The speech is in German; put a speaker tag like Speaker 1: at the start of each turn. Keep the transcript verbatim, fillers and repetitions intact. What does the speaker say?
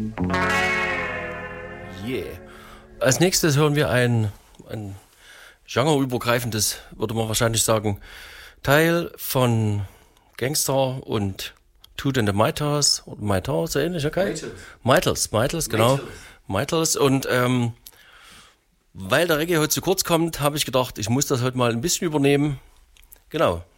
Speaker 1: Yeah. Als nächstes hören wir ein, ein genreübergreifendes, würde man wahrscheinlich sagen, Teil von Gangster und Toot and the Mitals, Mitals, so ähnlich, okay? Mitals, Mitals, genau. Mitals. Und ähm, weil der Reggae heute zu kurz kommt, habe ich gedacht, ich muss das heute mal ein bisschen übernehmen. Genau.